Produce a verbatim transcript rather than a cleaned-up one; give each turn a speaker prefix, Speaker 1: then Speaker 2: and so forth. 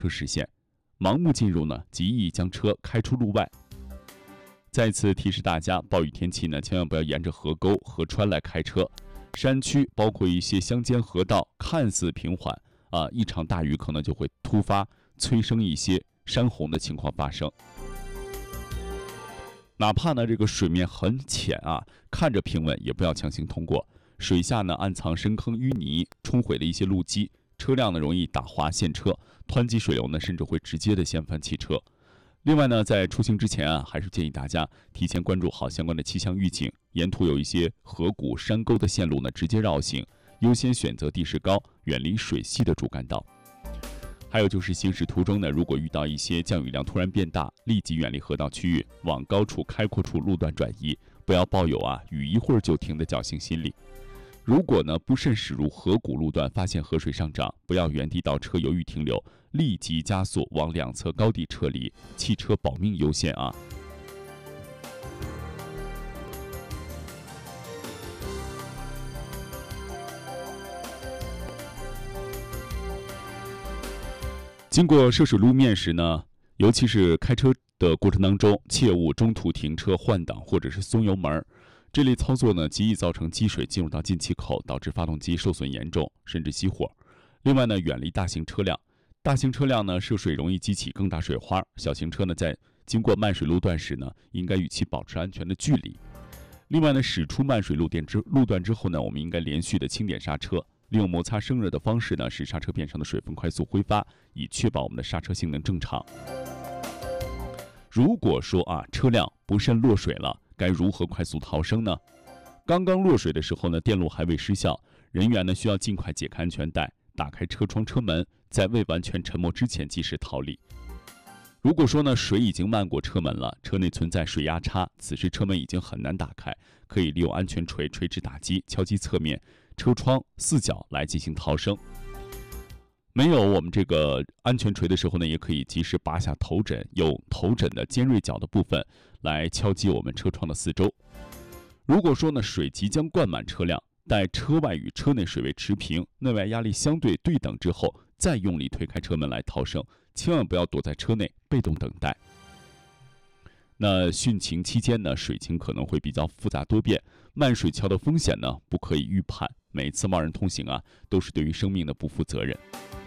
Speaker 1: 车视线，盲目进入呢，极易将车开出路外。再次提示大家，暴雨天气呢，千万不要沿着河沟、河川来开车。山区包括一些乡间河道，看似平缓啊，一场大雨可能就会突发催生一些山洪的情况发生。哪怕呢这个水面很浅啊，看着平稳，也不要强行通过。水下呢暗藏深坑淤泥，冲毁了一些路基，车辆呢容易打滑陷车，湍急水流呢甚至会直接的掀翻汽车。另外呢，在出行之前啊，还是建议大家提前关注好相关的气象预警，沿途有一些河谷、山沟的线路呢，直接绕行，优先选择地势高、远离水系的主干道。还有就是行驶途中呢，如果遇到一些降雨量突然变大，立即远离河道区域，往高处、开阔处路段转移，不要抱有啊雨一会儿就停的侥幸心理。如果呢不慎驶入河谷路段，发现河水上涨，不要原地倒车犹豫停留，立即加速往两侧高地撤离，汽车保命优先啊！经过涉水路面时呢，尤其是开车的过程当中，切勿中途停车换挡或者是松油门。这类操作呢，极易造成积水进入到进气口，导致发动机受损严重，甚至熄火。另外呢，远离大型车辆。大型车辆呢，涉水容易激起更大水花。小型车呢，在经过漫水路段时呢，应该与其保持安全的距离。另外呢，驶出漫水路段之路段之后呢，我们应该连续的轻点刹车，利用摩擦生热的方式呢，使刹车片上的水分快速挥发，以确保我们的刹车性能正常。如果说啊，车辆不慎落水了，该如何快速逃生呢？刚刚落水的时候呢，电路还未失效，人员呢需要尽快解开安全带，打开车窗车门，在未完全沉没之前及时逃离。如果说呢水已经漫过车门了，车内存在水压差，此时车门已经很难打开，可以利用安全锤垂直打击、敲击侧面、车窗四角来进行逃生。没有我们这个安全锤的时候呢，也可以及时拔下头枕，用头枕的尖锐角的部分来敲击我们车窗的四周。如果说呢水即将灌满车辆，待车外与车内水位持平，内外压力相对对等之后，再用力推开车门来逃生，千万不要躲在车内被动等待。那汛情期间呢，水情可能会比较复杂多变，漫水桥的风险呢不可以预判，每一次贸然通行啊，都是对于生命的不负责任。